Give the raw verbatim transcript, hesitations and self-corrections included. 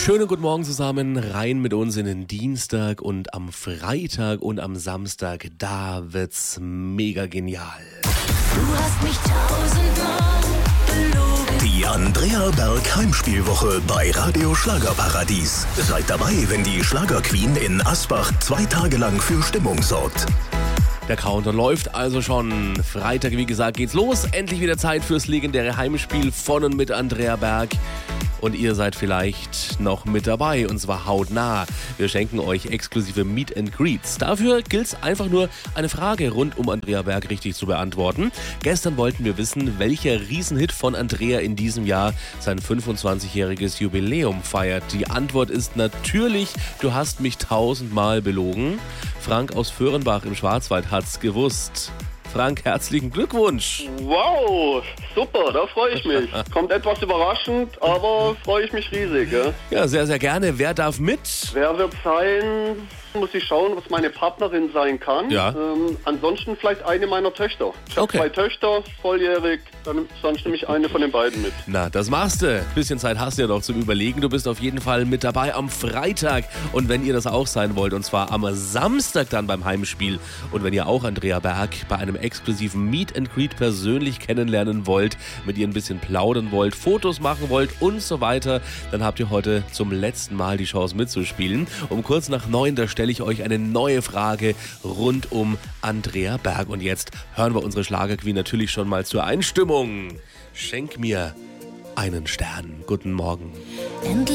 Schönen guten Morgen zusammen, rein mit uns in den Dienstag und am Freitag und am Samstag, da wird's mega genial. Du hast mich tausendmal belogen. Die Andrea Berg Heimspielwoche bei Radio Schlagerparadies. Seid dabei, wenn die Schlagerqueen in Asbach zwei Tage lang für Stimmung sorgt. Der Countdown läuft also schon. Freitag, wie gesagt, geht's los. Endlich wieder Zeit fürs legendäre Heimspiel von und mit Andrea Berg. Und ihr seid vielleicht noch mit dabei, und zwar hautnah. Wir schenken euch exklusive Meet and Greets. Dafür gilt es einfach nur, eine Frage rund um Andrea Berg richtig zu beantworten. Gestern wollten wir wissen, welcher Riesenhit von Andrea in diesem Jahr sein fünfundzwanzigjähriges Jubiläum feiert. Die Antwort ist natürlich, du hast mich tausendmal belogen. Frank aus Föhrenbach im Schwarzwald hat's gewusst. Frank, herzlichen Glückwunsch. Wow, super, da freue ich mich. Kommt etwas überraschend, aber freue ich mich riesig. Ja? Ja, sehr, sehr gerne. Wer darf mit? Wer wird sein? Muss ich schauen, was meine Partnerin sein kann. Ja. Ähm, ansonsten vielleicht eine meiner Töchter. Ich habe Okay. zwei Töchter, volljährig, dann sonst nehme ich eine von den beiden mit. Na, das machst du. Bisschen Zeit hast du ja noch zum Überlegen. Du bist auf jeden Fall mit dabei am Freitag. Und wenn ihr das auch sein wollt, und zwar am Samstag dann beim Heimspiel. Und wenn ihr auch Andrea Berg bei einem exklusiven Meet and Greet persönlich kennenlernen wollt, mit ihr ein bisschen plaudern wollt, Fotos machen wollt und so weiter, dann habt ihr heute zum letzten Mal die Chance mitzuspielen. Um kurz nach neun, da stelle ich euch eine neue Frage rund um Andrea Berg. Und jetzt hören wir unsere Schlagerqueen natürlich schon mal zur Einstimmung. Schenk mir einen Stern. Guten Morgen. Endlich